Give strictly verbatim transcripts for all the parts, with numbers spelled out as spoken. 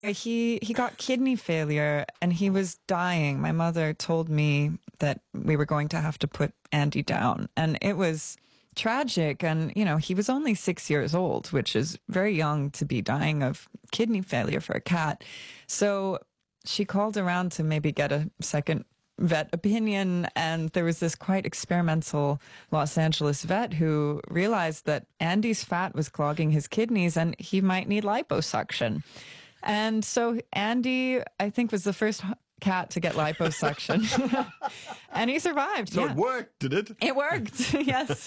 He he got kidney failure and he was dying. My mother told me that we were going to have to put Andy down, and it was tragic. And, you know, he was only six years old, which is very young to be dying of kidney failure for a cat. So she called around to maybe get a second vet opinion, and there was this quite experimental Los Angeles vet who realized that Andy's fat was clogging his kidneys and he might need liposuction. And so Andy, I think, was the first cat to get liposuction. And he survived. So yeah. it worked, did it? It worked, yes.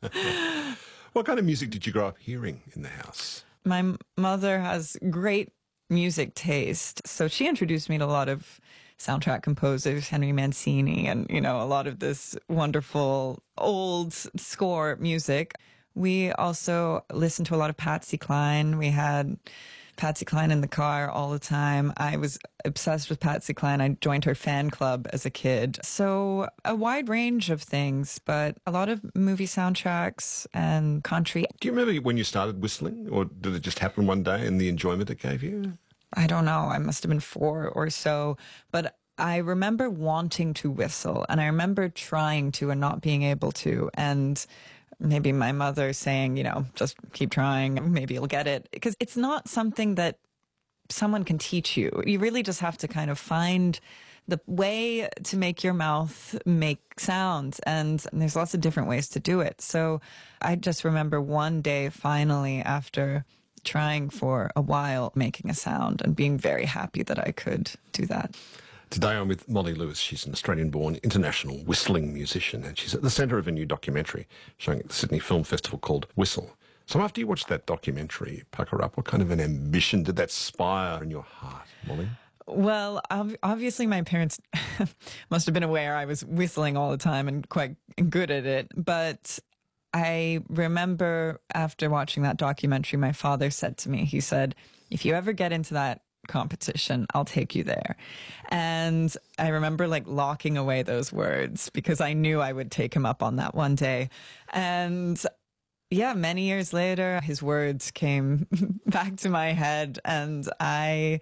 What kind of music did you grow up hearing in the house? My m- mother has great music taste. So she introduced me to a lot of soundtrack composers, Henry Mancini, and, you know, a lot of this wonderful old score music. We also listened to a lot of Patsy Cline. We had Patsy Cline in the car all the time. I was obsessed with Patsy Cline. I joined her fan club as a kid. So a wide range of things, but a lot of movie soundtracks and country. Do you remember when you started whistling, or did it just happen one day and the enjoyment it gave you? I don't know. I must have been four or so, but I remember wanting to whistle, and I remember trying to and not being able to. And maybe my mother saying, you know, just keep trying, maybe you'll get it. Because it's not something that someone can teach you. You really just have to kind of find the way to make your mouth make sounds. And there's lots of different ways to do it. So I just remember one day, finally, after trying for a while, making a sound and being very happy that I could do that. Today I'm with Molly Lewis. She's an Australian-born international whistling musician, and she's at the centre of a new documentary showing at the Sydney Film Festival called Whistle. So after you watched that documentary, Pucker Up, what kind of an ambition did that spire in your heart, Molly? Well, ob- obviously my parents must have been aware I was whistling all the time and quite good at it. But I remember after watching that documentary, my father said to me, he said, if you ever get into that competition, I'll take you there. And I remember like locking away those words because I knew I would take him up on that one day. And yeah, many years later, his words came back to my head, and I